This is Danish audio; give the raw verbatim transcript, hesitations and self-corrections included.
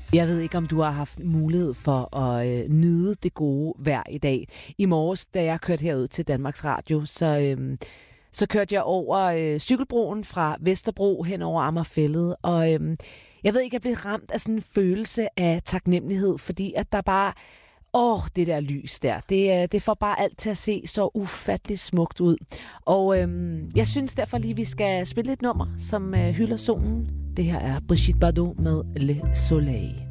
Jeg ved ikke, om du har haft mulighed for at øh, nyde det gode vejr i dag. I morges, da jeg kørte herud til Danmarks Radio, så, øh, så kørte jeg over øh, cykelbroen fra Vesterbro hen over Amagerfælled. Og øh, jeg ved ikke, jeg blev ramt af sådan en følelse af taknemmelighed, fordi at der bare... Åh, det der lys der, det, det får bare alt til at se så ufatteligt smukt ud. Og øhm, jeg synes derfor lige, vi skal spille et nummer, som øh, hylder solen. Det her er Brigitte Bardot med Le Soleil.